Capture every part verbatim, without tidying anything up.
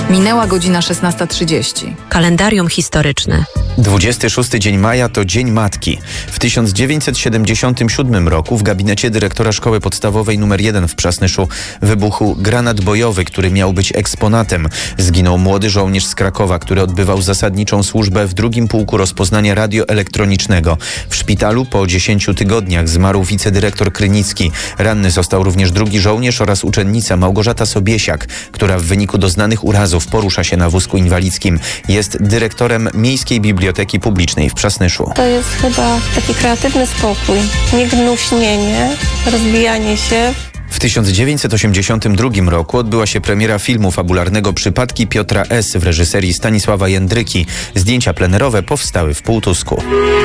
Minęła godzina szesnasta trzydzieści. Kalendarium historyczne. dwudziesty szósty dzień maja to Dzień Matki. W tysiąc dziewięćset siedemdziesiątym siódmym roku w gabinecie dyrektora Szkoły Podstawowej nr jeden w Przasnyszu wybuchł granat bojowy, który miał być eksponatem. Zginął młody żołnierz z Krakowa, który odbywał zasadniczą służbę w drugim pułku rozpoznania radioelektronicznego. W szpitalu po dziesięciu tygodniach zmarł wicedyrektor Krynicki. Ranny został również drugi żołnierz oraz uczennica Małgorzata Sobiesiak, która w wyniku doznanych urazów porusza się na wózku inwalidzkim. Jest dyrektorem Miejskiej Biblioteki Publicznej w Przasnyszu. To jest chyba taki kreatywny spokój, niegnuśnienie, rozbijanie się. W tysiąc dziewięćset osiemdziesiątym drugim roku odbyła się premiera filmu fabularnego Przypadki Piotra S. w reżyserii Stanisława Jędryki. Zdjęcia plenerowe powstały w Półtusku.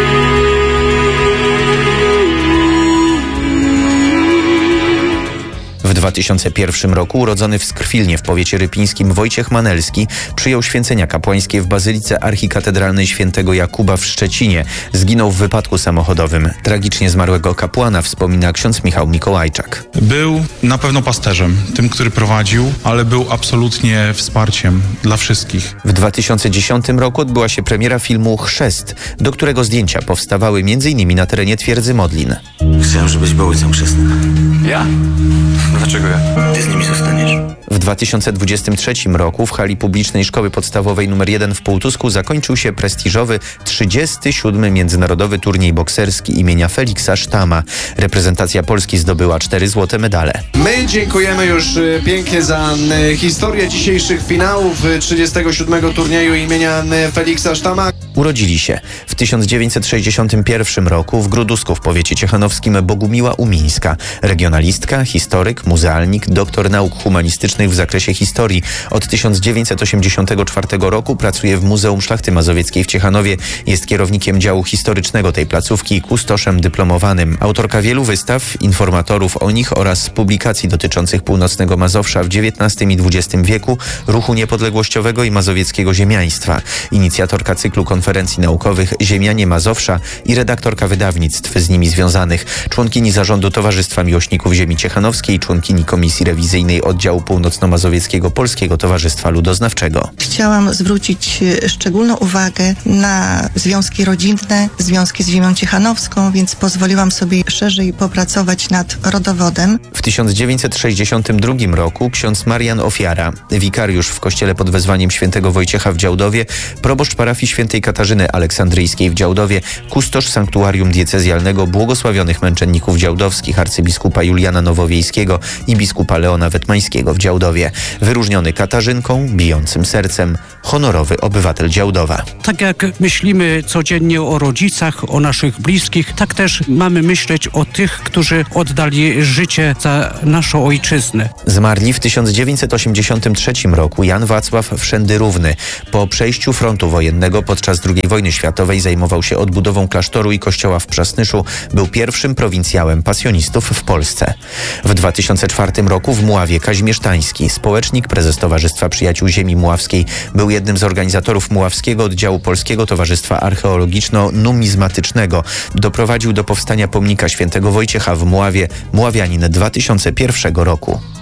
W dwa tysiące pierwszym roku urodzony w Skrwilnie w powiecie rypińskim Wojciech Manelski przyjął święcenia kapłańskie w Bazylice Archikatedralnej Świętego Jakuba w Szczecinie. Zginął w wypadku samochodowym. Tragicznie zmarłego kapłana wspomina ksiądz Michał Mikołajczak. Był na pewno pasterzem, tym, który prowadził, ale był absolutnie wsparciem dla wszystkich. W dwa tysiące dziesiątym roku odbyła się premiera filmu Chrzest, do którego zdjęcia powstawały m.in. na terenie twierdzy Modlin. Chciałem, żebyś był ojcem chrzestnym. Ja? Dlaczego ja? Ty z nimi zostaniesz. W dwa tysiące dwudziestym trzecim roku w hali publicznej Szkoły Podstawowej nr jeden w Półtusku zakończył się prestiżowy trzydziesty siódmy Międzynarodowy Turniej Bokserski imienia Feliksa Sztama. Reprezentacja Polski zdobyła cztery złote medale. My dziękujemy już pięknie za historię dzisiejszych finałów trzydziestego siódmego turnieju imienia Feliksa Sztama. Urodzili się w tysiąc dziewięćset sześćdziesiątym pierwszym roku w Grudusku w powiecie ciechanowskim Bogumiła Umińska. Regionalistka, historyk, muzealnik, doktor nauk humanistycznych w zakresie historii. Od tysiąc dziewięćset osiemdziesiątego czwartego roku pracuje w Muzeum Szlachty Mazowieckiej w Ciechanowie. Jest kierownikiem działu historycznego tej placówki i kustoszem dyplomowanym. Autorka wielu wystaw, informatorów o nich oraz publikacji dotyczących północnego Mazowsza w dziewiętnastym i dwudziestym wieku, ruchu niepodległościowego i mazowieckiego ziemiaństwa. Inicjatorka cyklu konferencji naukowych Ziemianie Mazowsza i redaktorka wydawnictw z nimi związanych. Członkini zarządu Towarzystwa Miłośników Ziemi Ciechanowskiej, członkini Komisji Rewizyjnej Oddziału Północno-Mazowieckiego Polskiego Towarzystwa Ludoznawczego. Chciałam zwrócić szczególną uwagę na związki rodzinne, związki z ziemią ciechanowską, więc pozwoliłam sobie szerzej popracować nad rodowodem. W tysiąc dziewięćset sześćdziesiątym drugim roku ksiądz Marian Ofiara, wikariusz w kościele pod wezwaniem świętego Wojciecha w Działdowie, proboszcz parafii świętej Katarzyny Aleksandryjskiej w Działdowie, kustosz sanktuarium diecezjalnego błogosławionych męczenników działdowskich arcybiskupa Juliana Nowowiejskiego i biskupa Leona Wetmańskiego w Działdowie. Wyróżniony Katarzynką, bijącym sercem, honorowy obywatel Działdowa. Tak jak myślimy codziennie o rodzicach, o naszych bliskich, tak też mamy myśleć o tych, którzy oddali życie za naszą ojczyznę. Zmarli w tysiąc dziewięćset osiemdziesiątym trzecim roku Jan Wacław Wszędy-Równy. Po przejściu frontu wojennego podczas drugiej wojny światowej zajmował się odbudową klasztoru i kościoła w Przasnyszu. Był pierwszym prowincjałem pasjonistów w Polsce. W dwa tysiące czwartym roku w Mławie Kazimierz Tański, społecznik, prezes Towarzystwa Przyjaciół Ziemi Mławskiej, był jednym z organizatorów Mławskiego Oddziału Polskiego Towarzystwa Archeologiczno-Numizmatycznego. Doprowadził do powstania pomnika świętego Wojciecha w Mławie, Mławianin dwa tysiące pierwszego roku.